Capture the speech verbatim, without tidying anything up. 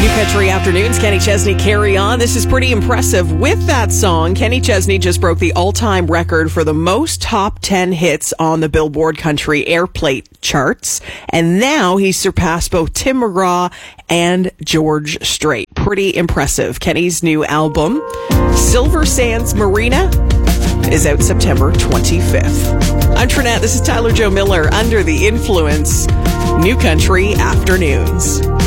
New Country Afternoons, Kenny Chesney, Carry On. This is pretty impressive. With that song, Kenny Chesney just broke the all-time record for the most top ten hits on the Billboard Country Airplay charts. And now he's surpassed both Tim McGraw and George Strait. Pretty impressive. Kenny's new album, Silver Sands Marina, is out September twenty-fifth. I'm Trinette. This is Tyler Joe Miller, Under the Influence, New Country Afternoons.